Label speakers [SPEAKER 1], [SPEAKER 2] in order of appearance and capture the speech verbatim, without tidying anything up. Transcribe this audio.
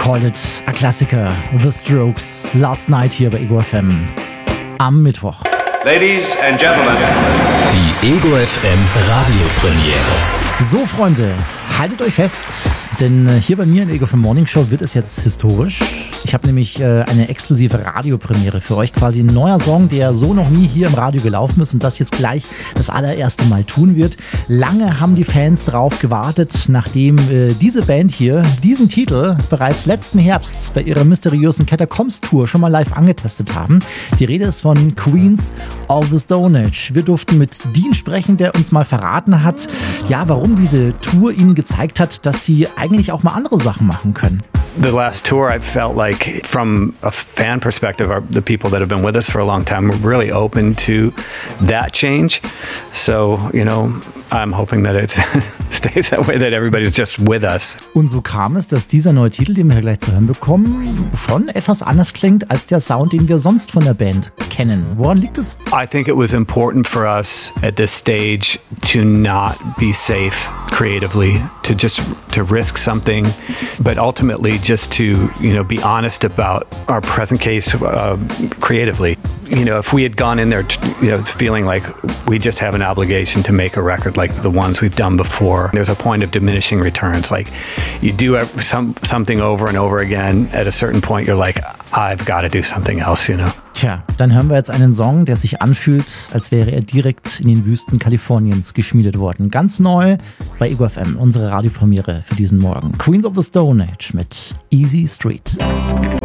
[SPEAKER 1] Called it a Klassiker. The Strokes, Last Night hier bei Ego F M am Mittwoch.
[SPEAKER 2] Ladies and Gentlemen.
[SPEAKER 3] Die Ego F M Radiopremiere.
[SPEAKER 1] So, Freunde, haltet euch fest, denn hier bei mir in der Ego F M Morning Show wird es jetzt historisch. Ich habe nämlich äh, eine exklusive Radiopremiere für euch, quasi ein neuer Song, der so noch nie hier im Radio gelaufen ist und das jetzt gleich das allererste Mal tun wird. Lange haben die Fans drauf gewartet, nachdem äh, diese Band hier diesen Titel bereits letzten Herbst bei ihrer mysteriösen Catacombs-Tour schon mal live angetestet haben. Die Rede ist von Queens of the Stone Age. Wir durften mit Dean sprechen, der uns mal verraten hat, ja, warum diese Tour ihnen gezeigt hat, dass sie eigentlich auch mal andere Sachen machen können.
[SPEAKER 4] The last tour, I felt like, from a fan perspective, our, the people that have been with us for a long time were really open to that change. So, you know, I'm hoping that it stays that way, that everybody's just with us.
[SPEAKER 1] Und so kam es, dass dieser neue Titel, den wir hier gleich zu hören bekommen, schon etwas anders klingt als der Sound, den wir sonst von der Band kennen. Woran liegt es?
[SPEAKER 4] I think it was important for us at this stage to not be safe creatively, to just to risk something, but ultimately just to, you know, be honest about our present case uh, creatively. You know, if we had gone in there, you know, feeling like we just have an obligation to make a record like the ones we've done before, there's a point of diminishing returns. Like, you do some something over and over again. At a certain point, you're like, I've got to do something else, you know.
[SPEAKER 1] Tja, dann hören wir jetzt einen Song, der sich anfühlt, als wäre er direkt in den Wüsten Kaliforniens geschmiedet worden. Ganz neu bei Ego F M, unsere Radiopremiere für diesen Morgen. Queens of the Stone Age mit Easy Street.